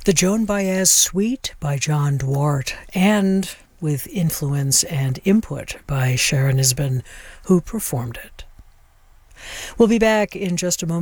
The Joan Baez Suite by John Duarte, and with influence and input by Sharon Isbin, who performed it. We'll be back in just a moment.